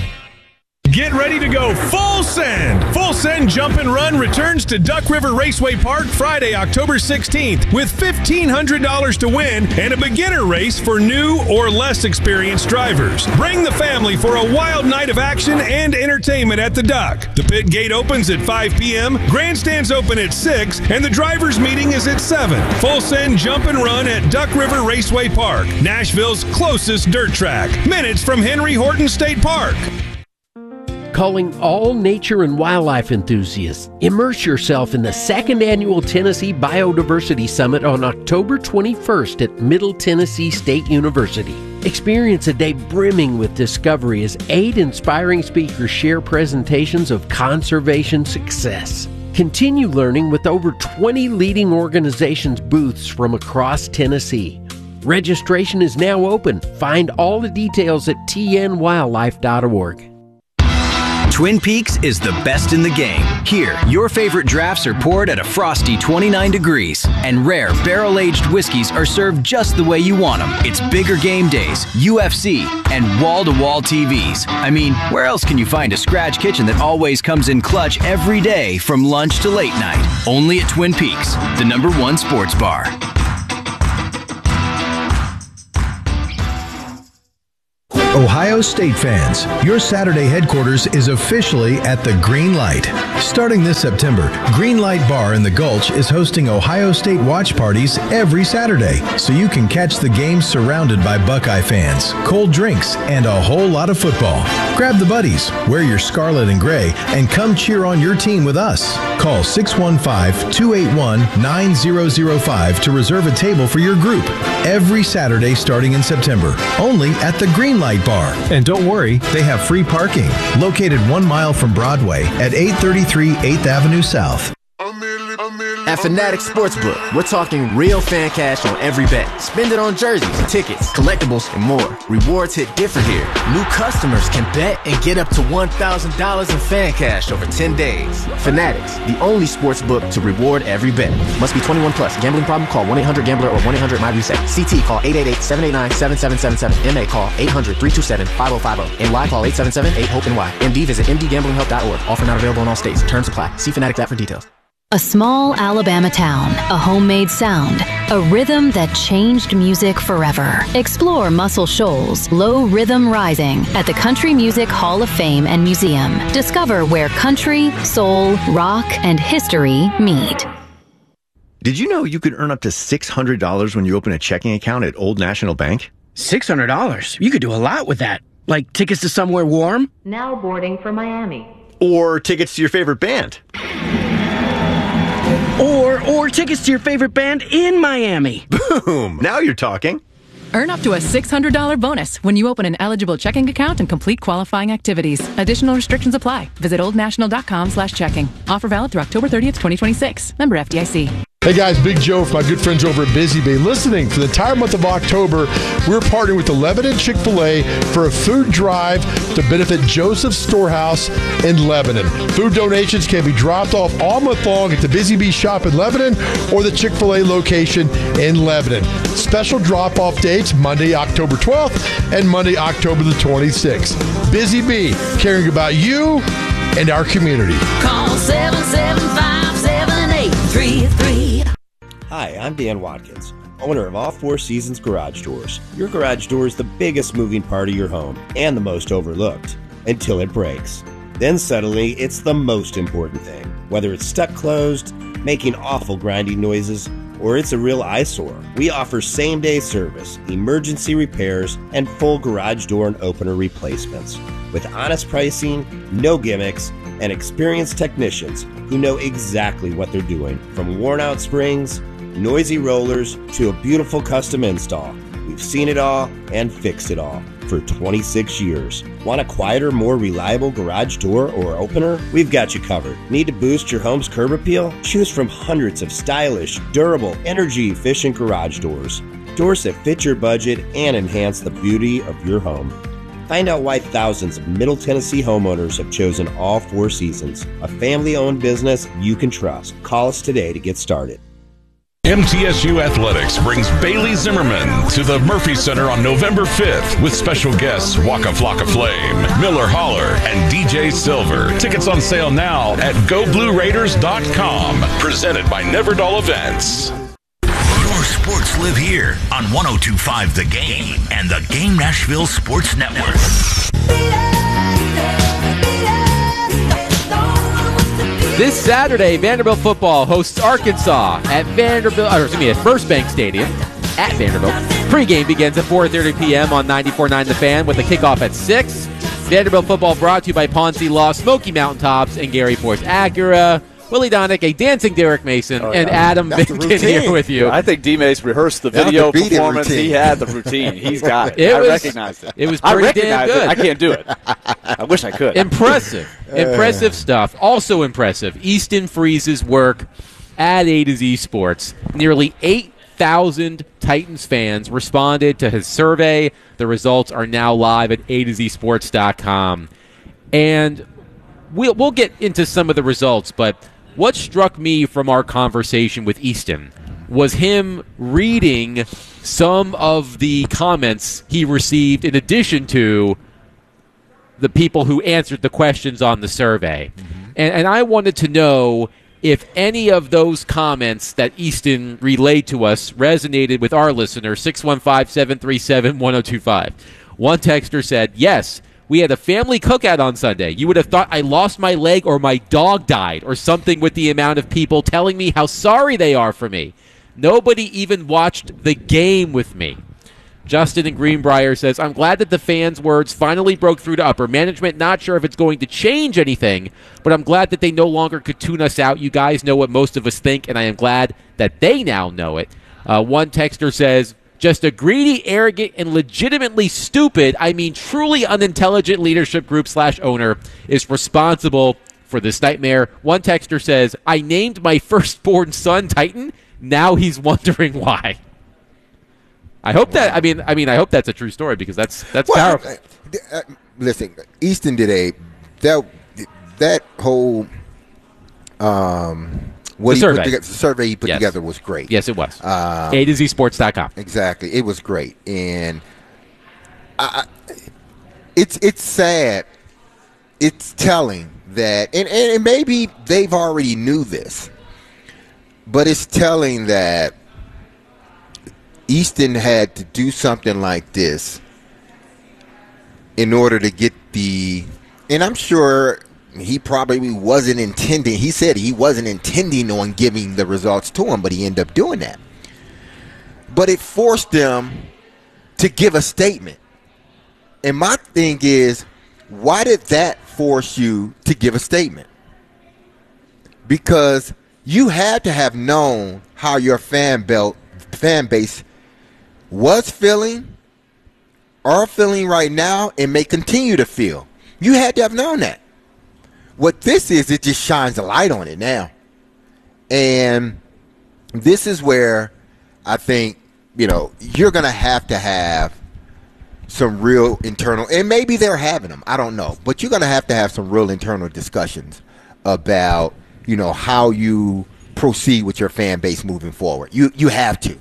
Get ready to go full send. Full Send Jump and Run returns to Duck River Raceway Park Friday, October sixteenth with fifteen hundred dollars to win and a beginner race for new or less experienced drivers. Bring the family for a wild night of action and entertainment at the Duck. The pit gate opens at five p.m., grandstands open at six, and the drivers' meeting is at seven. Full Send Jump and Run at Duck River Raceway Park, Nashville's closest dirt track, minutes from Henry Horton State Park. Calling all nature and wildlife enthusiasts. Immerse yourself in the second annual Tennessee Biodiversity Summit on October twenty-first at Middle Tennessee State University. Experience a day brimming with discovery as eight inspiring speakers share presentations of conservation success. Continue learning with over twenty leading organizations' booths from across Tennessee. Registration is now open. Find all the details at t n wildlife dot org. Twin Peaks is the best in the game. Here, your favorite drafts are poured at a frosty twenty-nine degrees, and rare barrel-aged whiskeys are served just the way you want them. It's bigger game days, U F C, and wall-to-wall T Vs. I mean, where else can you find a scratch kitchen that always comes in clutch every day from lunch to late night? Only at Twin Peaks, the number one sports bar. Ohio State fans, your Saturday headquarters is officially at the Green Light. Starting this September, Green Light Bar in the Gulch is hosting Ohio State watch parties every Saturday, so you can catch the games surrounded by Buckeye fans, cold drinks, and a whole lot of football. Grab the buddies, wear your scarlet and gray, and come cheer on your team with us. Call six one five, two eight one, nine zero zero five to reserve a table for your group. Every Saturday starting in September, only at the Green Light Bar. And don't worry, they have free parking. Located one mile from Broadway at eight thirty-three eighth Avenue South. At Fanatics Sportsbook, we're talking real fan cash on every bet. Spend it on jerseys, tickets, collectibles, and more. Rewards hit different here. New customers can bet and get up to one thousand dollars in fan cash over ten days. Fanatics, the only sportsbook to reward every bet. Must be twenty-one plus. Gambling problem? Call one eight hundred gambler or one eight hundred my reset. C T call eight eight eight, seven eight nine, seven seven seven seven. M A call eight hundred, three two seven, five oh five oh. N Y call eight seven seven, eight hope N Y. M D visit m d gambling help dot org. Offer not available in all states. Terms apply. See Fanatics app for details. A small Alabama town, a homemade sound, a rhythm that changed music forever. Explore Muscle Shoals, Low Rhythm Rising at the Country Music Hall of Fame and Museum. Discover where country, soul, rock, and history meet. Did you know you could earn up to six hundred dollars when you open a checking account at Old National Bank? six hundred dollars? You could do a lot with that. Like tickets to somewhere warm? Now boarding for Miami. Or tickets to your favorite band? Or or tickets to your favorite band in Miami. Boom! Now you're talking. Earn up to a six hundred dollars bonus when you open an eligible checking account and complete qualifying activities. Additional restrictions apply. Visit oldnational.com slash checking. Offer valid through October thirtieth, twenty twenty-six. Member F D I C. Hey guys, Big Joe from my good friends over at Busy Bee. Listening for the entire month of October, we're partnering with the Lebanon Chick-fil-A for a food drive to benefit Joseph's Storehouse in Lebanon. Food donations can be dropped off all month long at the Busy Bee shop in Lebanon or the Chick-fil-A location in Lebanon. Special drop-off dates Monday, October twelfth and Monday, October the twenty-sixth. Busy Bee, caring about you and our community. Call seven seven five, seven eight three three. Hi, I'm Dan Watkins, owner of All Four Seasons Garage Doors. Your garage door is the biggest moving part of your home and the most overlooked until it breaks. Then suddenly, it's the most important thing. Whether it's stuck closed, making awful grinding noises, or it's a real eyesore, we offer same-day service, emergency repairs, and full garage door and opener replacements. With honest pricing, no gimmicks, and experienced technicians who know exactly what they're doing. From worn-out springs, noisy rollers, to a beautiful custom install. We've seen it all and fixed it all for twenty-six years. Want a quieter, more reliable garage door or opener? We've got you covered. Need to boost your home's curb appeal? Choose from hundreds of stylish, durable, energy-efficient garage doors. Doors that fit your budget and enhance the beauty of your home. Find out why thousands of Middle Tennessee homeowners have chosen All Four Seasons, a family-owned business you can trust. Call us today to get started. M T S U Athletics brings Bailey Zimmerman to the Murphy Center on November fifth with special guests Waka Flocka Flame, Miller Holler, and D J Silver. Tickets on sale now at go blue raiders dot com. Presented by Never Dull Events. Your sports live here on one oh two point five The Game and the Game Nashville Sports Network. This Saturday, Vanderbilt football hosts Arkansas at Vanderbilt, or excuse me, at First Bank Stadium at Vanderbilt. Pre-game begins at four thirty p.m. on ninety-four point nine The Fan with a kickoff at six. Vanderbilt football brought to you by Ponce Law, Smoky Mountain Tops, and Gary Force Acura. Willie Donick, a dancing Derek Mason, oh, yeah. and Adam Vinkin here with you. I think D-Mace rehearsed the video the performance. He had the routine. He's got it. it I was, recognized it. It was pretty damn good. It. I can't do it. I wish I could. Impressive. Impressive stuff. Also impressive, Easton Freeze's work at A to Z Sports. Nearly eight thousand Titans fans responded to his survey. The results are now live at A to Z sports dot com. And we'll we'll get into some of the results, but what struck me from our conversation with Easton was him reading some of the comments he received in addition to the people who answered the questions on the survey. Mm-hmm. And, and I wanted to know if any of those comments that Easton relayed to us resonated with our listener, six one five, seven three seven, one oh two five. One texter said, yes, we had a family cookout on Sunday. You would have thought I lost my leg or my dog died or something with the amount of people telling me how sorry they are for me. Nobody even watched the game with me. Justin in Greenbrier says, I'm glad that the fans' words finally broke through to upper management. Not sure if it's going to change anything, but I'm glad that they no longer could tune us out. You guys know what most of us think, and I am glad that they now know it. Uh, one texter says, just a greedy, arrogant, and legitimately stupid, I mean truly unintelligent leadership group slash owner is responsible for this nightmare. One texter says, I named my firstborn son Titan. Now he's wondering why. I hope that. I mean, I mean, I hope that's a true story because that's that's well, powerful. Uh, uh, listen, Easton did a that that whole um what the he survey. Put together, the survey he put yes. together was great. Yes, it was. Um, A to Z sports dot com. Exactly, it was great, and I, it's it's sad. It's telling that, and, and maybe they've already knew this. But it's telling that Easton had to do something like this in order to get the, and I'm sure he probably wasn't intending, he said he wasn't intending on giving the results to him, but he ended up doing that. But it forced them to give a statement. And my thing is, why did that force you to give a statement? Because you had to have known how your fan belt, fan base was feeling, are feeling right now, and may continue to feel. You had to have known that. What this is, it just shines a light on it now. And this is where I think, you know, you're going to have to have some real internal, and maybe they're having them, I don't know, but you're going to have to have some real internal discussions about, you know, how you proceed with your fan base moving forward. You you have to.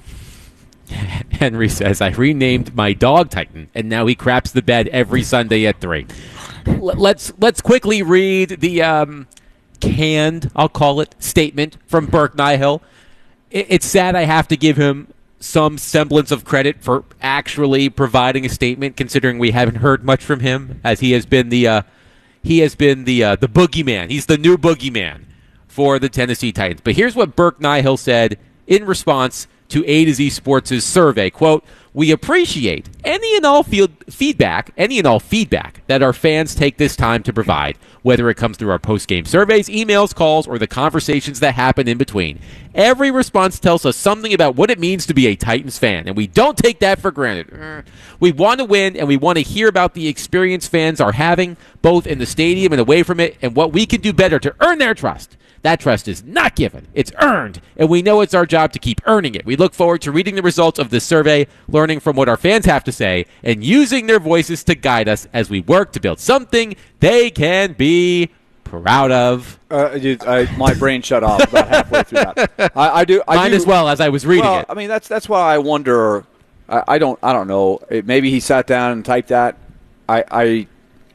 Henry says, I renamed my dog Titan, and now he craps the bed every Sunday at three. L- let's let's quickly read the um, canned, I'll call it, statement from Burke Nihil. It, it's sad I have to give him some semblance of credit for actually providing a statement, considering we haven't heard much from him, as he has been the uh, he has been the uh, the boogeyman. He's the new boogeyman for the Tennessee Titans. But here's what Burke Nihil said in response to A to Z Sports' survey. Quote, we appreciate any and all field feedback, any and all feedback that our fans take this time to provide, whether it comes through our post-game surveys, emails, calls, or the conversations that happen in between. Every response tells us something about what it means to be a Titans fan, and we don't take that for granted. We want to win, and we want to hear about the experience fans are having, both in the stadium and away from it, and what we can do better to earn their trust. That trust is not given. It's earned, and we know it's our job to keep earning it. We look forward to reading the results of this survey, learning from what our fans have to say, and using their voices to guide us as we work to build something they can be proud of. Uh, you, I, my brain shut off about halfway through that. I, I do. I Mine do, as well as I was reading well, it. I mean, that's that's why I wonder. I, I don't. I don't know. It, maybe he sat down and typed that. I. I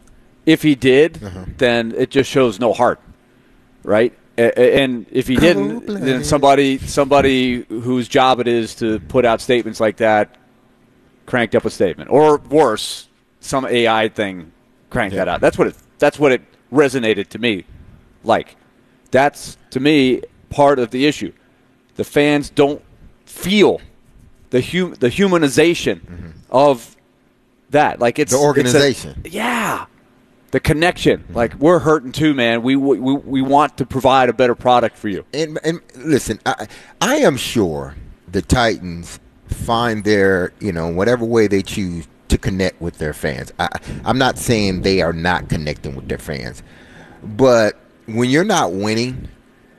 if he did, uh-huh. then it just shows no heart, right? And if he didn't, then somebody somebody whose job it is to put out statements like that cranked up a statement, or worse, some A I thing cranked yeah. that out. That's what it. That's what it resonated to me. Like, that's to me part of the issue. The fans don't feel the hum, the humanization mm-hmm. of that. Like it's the organization. It's a, yeah. The connection, like we're hurting too, man. We we we want to provide a better product for you. And and listen, I I am sure the Titans find their, you know, whatever way they choose to connect with their fans. I, I'm not saying they are not connecting with their fans, but when you're not winning,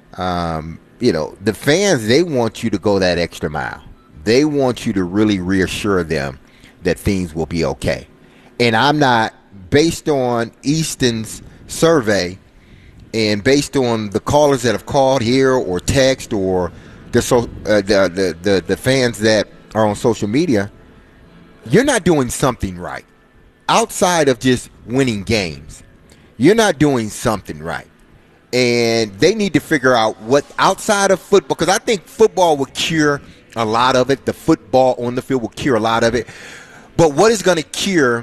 um, you know, the fans, they want you to go that extra mile. They want you to really reassure them that things will be okay. And I'm not. Based on Easton's survey, And based on the callers that have called here or text or the, so, uh, the, the, the, the fans that are on social media, you're not doing something right. Outside of just winning games, you're not doing something right. And they need to figure out what outside of football, because I think football will cure a lot of it. The football on the field will cure a lot of it. But what is going to cure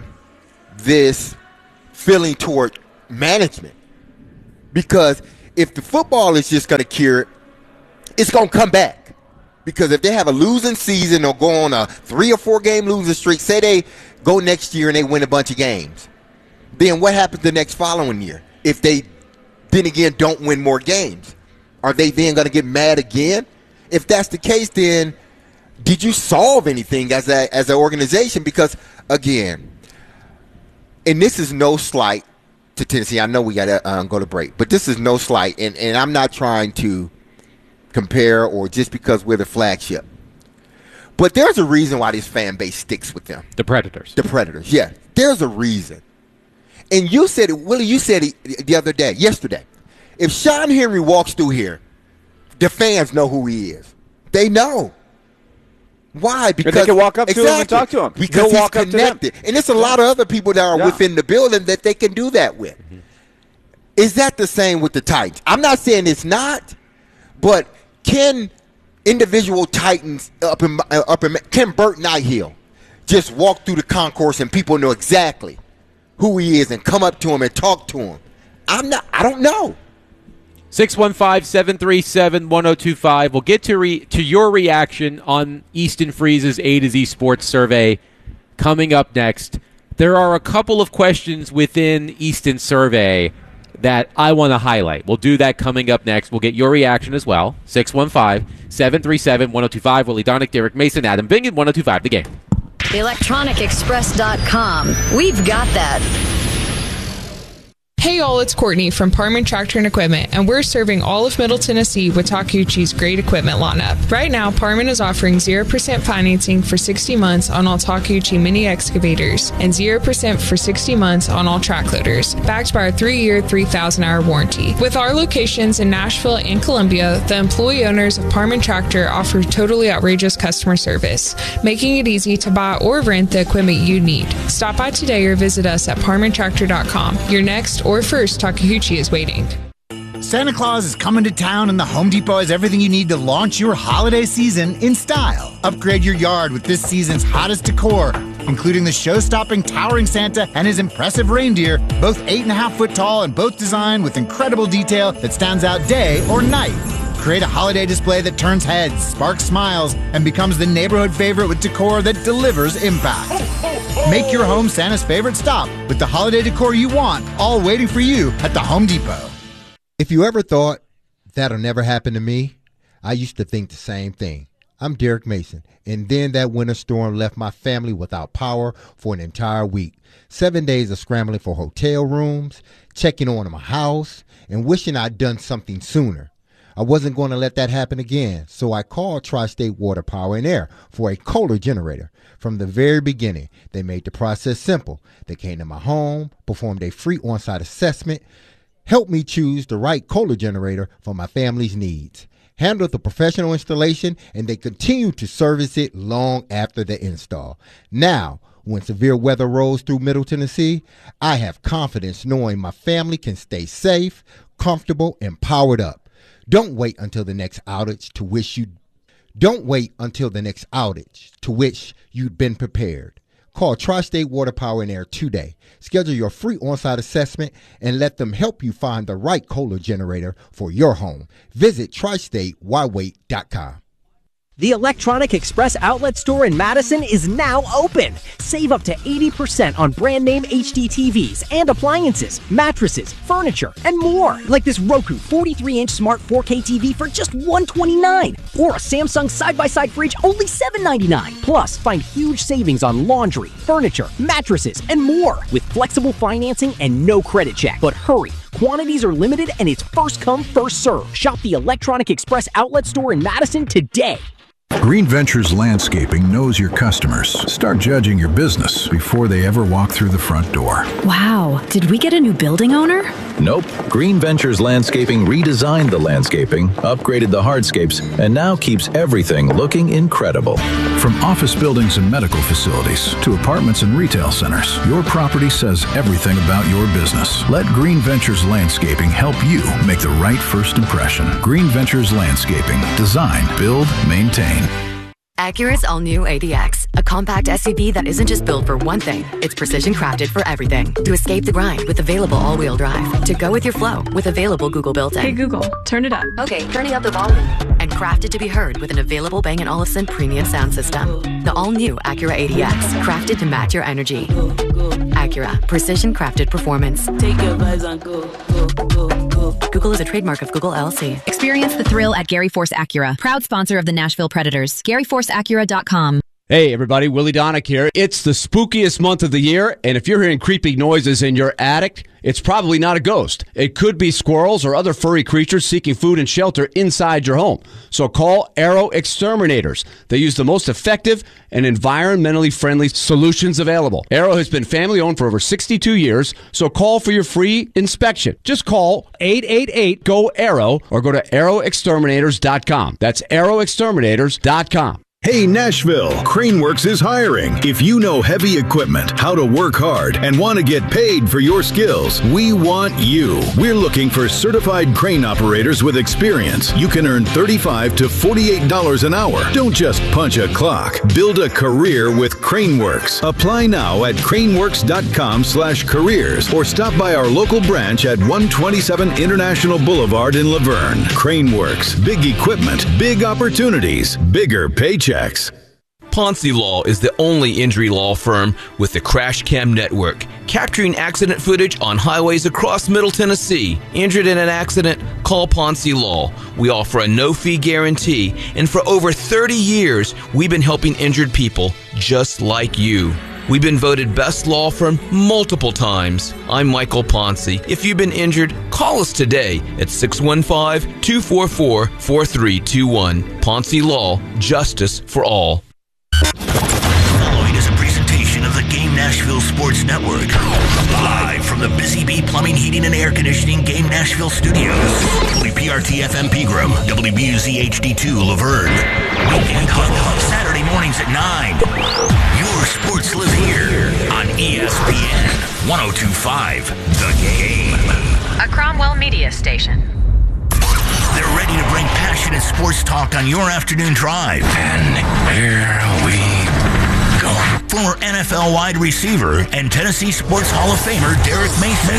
this feeling toward management? Because if the football is just going to cure it, it's going to come back. Because if they have a losing season or go on a three or four game losing streak, say they go next year and they win a bunch of games, then what happens the next following year? If they then again don't win more games, are they then going to get mad again? If that's the case, then did you solve anything as a as an organization? Because again, and this is no slight to Tennessee. I know we got to uh, go to break, but this is no slight, and, and I'm not trying to compare or just because we're the flagship. But there's a reason why this fan base sticks with them. The Predators. The Predators, yeah. There's a reason. And you said it, Willie, you said it the other day, yesterday. If Sean Henry walks through here, the fans know who he is. They know. Why? Because they can walk up exactly, to him and talk to him. Because He'll he's walk connected. Up to them. And there's a lot of other people that are yeah. within the building that they can do that with. Mm-hmm. Is that the same with the Titans? I'm not saying it's not, but can individual Titans up in up in can Burt Nighthill just walk through the concourse and people know exactly who he is and come up to him and talk to him? I'm not. I don't know. six one five, seven three seven, one oh two five. We'll get to re- to your reaction on Easton Freeze's A to Z Sports Survey coming up next. There are a couple of questions within Easton's survey that I want to highlight. We'll do that coming up next. We'll get your reaction as well. six one five, seven three seven, one oh two five. Willie Donick, Derek Mason, Adam Bingen, one oh two five, The Game. electronic express dot com. We've got that. Hey all, it's Courtney from Parman Tractor and Equipment, and we're serving all of Middle Tennessee with Takeuchi's great equipment lineup. Right now, Parman is offering zero percent financing for sixty months on all Takeuchi mini excavators and zero percent for sixty months on all track loaders, backed by our three-year, three thousand hour warranty. With our locations in Nashville and Columbia, the employee owners of Parman Tractor offer totally outrageous customer service, making it easy to buy or rent the equipment you need. Stop by today or visit us at parman tractor dot com. Your next or first Takeuchi is waiting. Santa Claus is coming to town, and the Home Depot has everything you need to launch your holiday season in style. Upgrade your yard with this season's hottest decor, including the show-stopping towering Santa and his impressive reindeer, both eight and a half foot tall and both designed with incredible detail that stands out day or night. Create a holiday display that turns heads, sparks smiles, and becomes the neighborhood favorite with decor that delivers impact. Make your home Santa's favorite stop with the holiday decor you want, all waiting for you at the Home Depot. If you ever thought that'll never happen to me, I used to think the same thing. I'm Derek Mason, and then that winter storm left my family without power for an entire week. Seven days of scrambling for hotel rooms, checking on my house, and wishing I'd done something sooner. I wasn't going to let that happen again, so I called Tri-State Water Power and Air for a Kohler generator. From the very beginning, they made the process simple. They came to my home, performed a free on-site assessment, helped me choose the right Kohler generator for my family's needs, handled the professional installation, and they continued to service it long after the install. Now, when severe weather rolls through Middle Tennessee, I have confidence knowing my family can stay safe, comfortable, and powered up. Don't wait until the next outage to wish you Don't wait until the next outage to which you'd been prepared. Call Tri-State Water Power and Air today. Schedule your free on-site assessment and let them help you find the right Kohler generator for your home. Visit tri state why wait dot com. The Electronic Express outlet store in Madison is now open. Save up to eighty percent on brand name H D T Vs and appliances, mattresses, furniture, and more. Like this Roku forty-three inch smart four K T V for just one hundred twenty-nine dollars. Or a Samsung side-by-side fridge only seven ninety-nine. Plus, find huge savings on laundry, furniture, mattresses, and more. With flexible financing and no credit check. But hurry. Quantities are limited and it's first come, first serve. Shop the Electronic Express outlet store in Madison today. Green Ventures Landscaping knows your customers. Start judging your business before they ever walk through the front door. Wow, did we get a new building owner? Nope. Green Ventures Landscaping redesigned the landscaping, upgraded the hardscapes, and now keeps everything looking incredible. From office buildings and medical facilities to apartments and retail centers, your property says everything about your business. Let Green Ventures Landscaping help you make the right first impression. Green Ventures Landscaping. Design, build, maintain. Acura's all-new A D X, a compact S U V that isn't just built for one thing, it's precision crafted for everything. To escape the grind with available all-wheel drive. To go with your flow with available Google built-in. Hey Google, turn it up. Okay, turning up the volume. And crafted to be heard with an available Bang and Olufsen premium sound system. The all-new Acura A D X, crafted to match your energy. Acura, precision crafted performance. Take your vibes on go, go, go, go. Google is a trademark of Google L L C. Experience the thrill at Gary Force Acura, proud sponsor of the Nashville Predators. Gary Force Acura dot com. Hey everybody, Willie Donick here. It's the spookiest month of the year, and if you're hearing creepy noises in your attic, it's probably not a ghost. It could be squirrels or other furry creatures seeking food and shelter inside your home. So call Arrow Exterminators. They use the most effective and environmentally friendly solutions available. Arrow has been family owned for over sixty-two years, so call for your free inspection. Just call eight eight eight, G O, ARROW or go to arrow exterminators dot com. That's arrow exterminators dot com. Hey Nashville, Craneworks is hiring. If you know heavy equipment, how to work hard, and want to get paid for your skills, we want you. We're looking for certified crane operators with experience. You can earn thirty-five to forty-eight dollars an hour. Don't just punch a clock. Build a career with Craneworks. Apply now at craneworks dot com slash careers or stop by our local branch at one twenty-seven International Boulevard in Laverne. Craneworks, big equipment, big opportunities, bigger paychecks. Ponzi Law is the only injury law firm with the Crash Cam Network, capturing accident footage on highways across Middle Tennessee. Injured in an accident? Call Ponzi Law. We offer a no-fee guarantee, and for over thirty years, we've been helping injured people just like you. We've been voted best law firm multiple times. I'm Michael Ponzi. If you've been injured, call us today at six one five, two four four, four three two one. Ponzi Law, justice for all. Following is a presentation of the Game Nashville Sports Network. Live from the Busy Bee Plumbing, Heating, and Air Conditioning Game Nashville Studios. W P R T F M Pegram, W B U Z H D two Laverne. Weekend Huddle, Saturday mornings at nine. Your sports live here on E S P N one oh two point five The Game. A Cromwell Media Station. They're ready to bring passionate sports talk on your afternoon drive. And here we go. Former N F L wide receiver and Tennessee Sports Hall of Famer Derek Mason.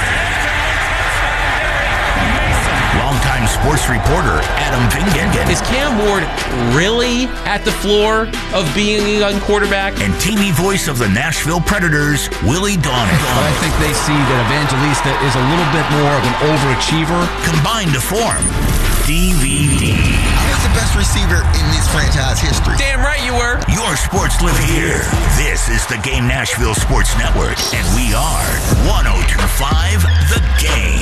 Longtime sports reporter Adam Vingan. Is Cam Ward really at the floor of being a young quarterback? And T V voice of the Nashville Predators, Willie Donick. But I think they see that Evangelista is a little bit more of an overachiever. Combined to form D V D. He was the best receiver in this franchise history. Damn right you were. Your sports live here. This is the Game Nashville Sports Network, and we are one oh two point five The Game.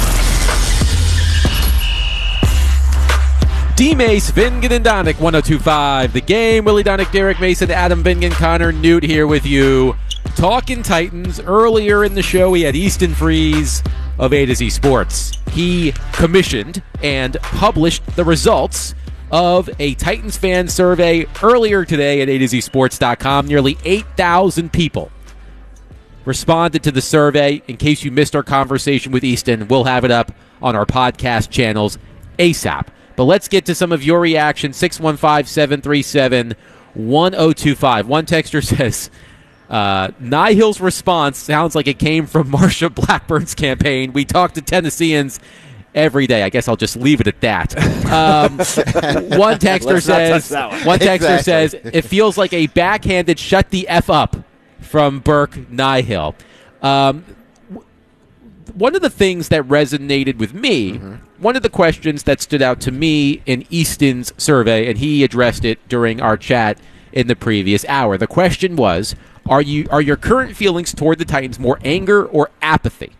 D-Mace, Vingan, and Donick, one oh two point five The Game. Willie Donick, Derek Mason, Adam Vingan, Connor Newt here with you. Talking Titans. Earlier in the show, we had Easton Freeze of A to Z Sports. He commissioned and published the results of a Titans fan survey earlier today at A to Z sports dot com. Nearly eight thousand people responded to the survey. In case you missed our conversation with Easton, we'll have it up on our podcast channels ASAP. But let's get to some of your reaction. six one five, seven three seven, one oh two five. One texter says, uh, Nihil's response sounds like it came from Marsha Blackburn's campaign. We talk to Tennesseans every day. I guess I'll just leave it at that. Um, one texter says, one. one texter exactly. says, it feels like a backhanded shut the F up from Burke Nihil. Um, one of the things that resonated with me, mm-hmm. one of the questions that stood out to me in Easton's survey, and he addressed it during our chat in the previous hour. The question was, are you are your current feelings toward the Titans more anger or apathy?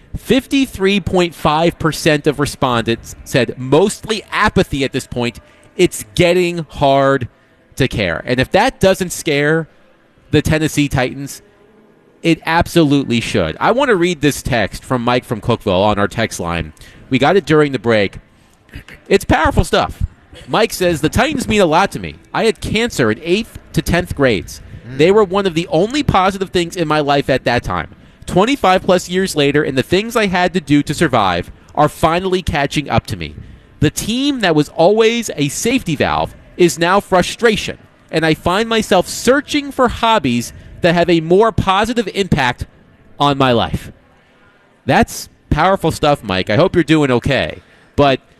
fifty-three point five percent of respondents said mostly apathy at this point, it's getting hard to care. And if that doesn't scare the Tennessee Titans, it absolutely should. I want to read this text from Mike from Cookville on our text line. We got it during the break. It's powerful stuff. Mike says, the Titans mean a lot to me. I had cancer in eighth to tenth grades. They were one of the only positive things in my life at that time. twenty-five plus years later, and the things I had to do to survive are finally catching up to me. The team that was always a safety valve is now frustration, and I find myself searching for hobbies that have a more positive impact on my life. That's powerful stuff, Mike. I hope you're doing okay. But